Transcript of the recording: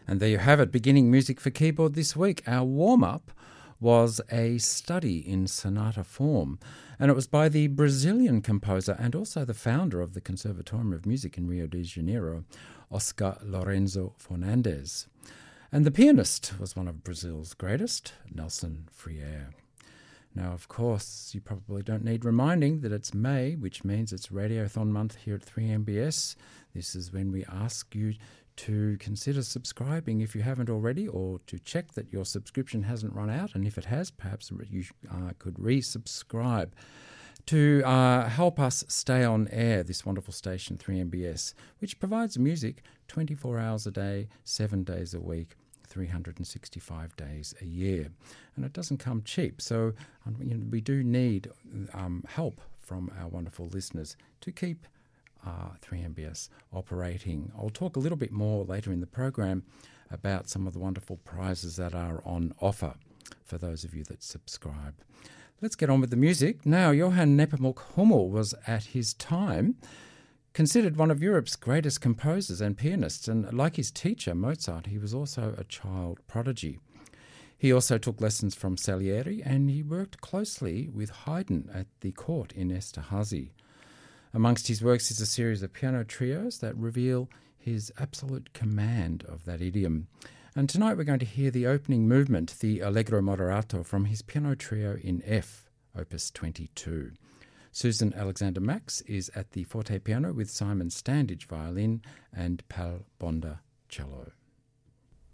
And there you have it, beginning music for keyboard this week. Our warm-up was a study in sonata form, and it was by the Brazilian composer and also the founder of the Conservatorium of Music in Rio de Janeiro, Oscar Lorenzo Fernandes. And the pianist was one of Brazil's greatest, Nelson Freire. Now, of course, you probably don't need reminding that it's May, which means it's Radiothon month here at 3MBS. This is when we ask you to consider subscribing if you haven't already, or to check that your subscription hasn't run out, and if it has, perhaps you could resubscribe to help us stay on air, this wonderful station 3MBS, which provides music 24 hours a day, 7 days a week, 365 days a year. And it doesn't come cheap, so we do need help from our wonderful listeners to keep 3MBS operating. I'll talk a little bit more later in the program about some of the wonderful prizes that are on offer for those of you that subscribe. Let's get on with the music. Now, Johann Nepomuk Hummel was at his time considered one of Europe's greatest composers and pianists, and like his teacher Mozart, he was also a child prodigy. He also took lessons from Salieri, and he worked closely with Haydn at the court in Esterhazy. Amongst his works is a series of piano trios that reveal his absolute command of that idiom. And tonight we're going to hear the opening movement, the Allegro Moderato, from his piano trio in F, opus 22. Susan Alexander Max is at the forte piano with Simon Standage violin and Pal Bonda cello.